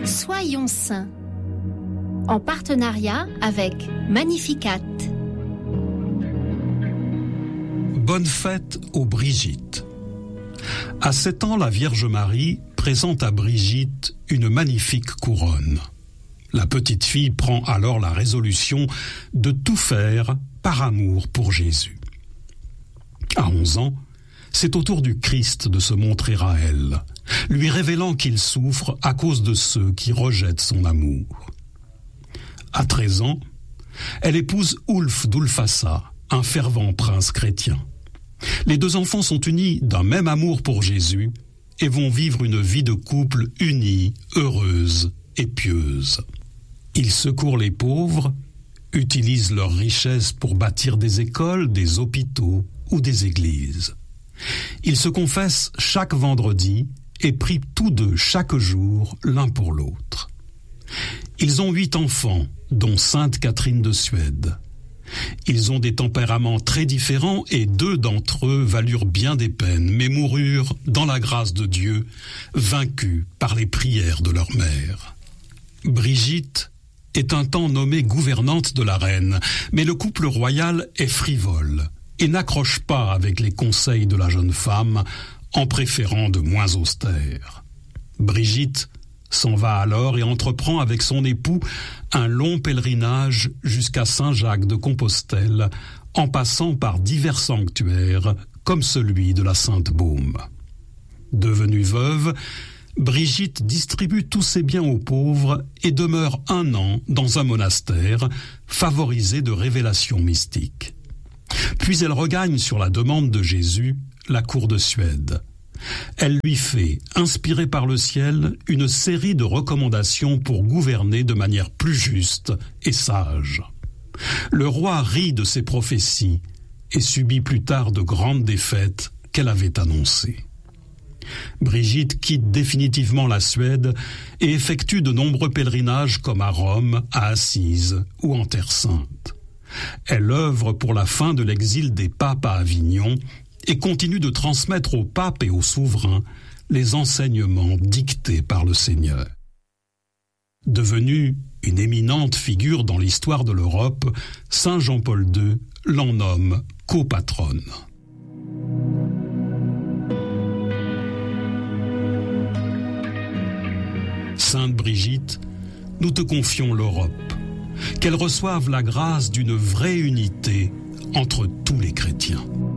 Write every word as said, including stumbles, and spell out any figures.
Soyons saints, en partenariat avec Magnificat. Bonne fête aux Brigitte. À sept ans, la Vierge Marie présente à Brigitte une magnifique couronne. La petite fille prend alors la résolution de tout faire par amour pour Jésus. À onze ans, c'est au tour du Christ de se montrer à elle, lui révélant qu'il souffre à cause de ceux qui rejettent son amour. À treize ans, elle épouse Ulf d'Ulfassa, un fervent prince chrétien. Les deux enfants sont unis d'un même amour pour Jésus et vont vivre une vie de couple unie, heureuse et pieuse. Ils secourent les pauvres, utilisent leurs richesses pour bâtir des écoles, des hôpitaux ou des églises. Ils se confessent chaque vendredi et prient tous deux chaque jour l'un pour l'autre. Ils ont huit enfants, dont Sainte Catherine de Suède. Ils ont des tempéraments très différents et deux d'entre eux valurent bien des peines, mais moururent dans la grâce de Dieu, vaincus par les prières de leur mère. Brigitte est un temps nommée gouvernante de la reine, mais le couple royal est frivole et n'accroche pas avec les conseils de la jeune femme en préférant de moins austères. Brigitte s'en va alors et entreprend avec son époux un long pèlerinage jusqu'à Saint-Jacques de Compostelle, en passant par divers sanctuaires comme celui de la Sainte-Baume. Devenue veuve, Brigitte distribue tous ses biens aux pauvres et demeure un an dans un monastère favorisé de révélations mystiques. Puis elle regagne sur la demande de Jésus la cour de Suède. Elle lui fait, inspirée par le ciel, une série de recommandations pour gouverner de manière plus juste et sage. Le roi rit de ses prophéties et subit plus tard de grandes défaites qu'elle avait annoncées. Brigitte quitte définitivement la Suède et effectue de nombreux pèlerinages comme à Rome, à Assise ou en Terre Sainte. Elle œuvre pour la fin de l'exil des papes à Avignon et continue de transmettre aux papes et aux souverains les enseignements dictés par le Seigneur. Devenue une éminente figure dans l'histoire de l'Europe, Saint Jean-Paul deux l'en nomme copatronne. Sainte Brigitte, nous te confions l'Europe, qu'elle reçoive la grâce d'une vraie unité entre tous les chrétiens.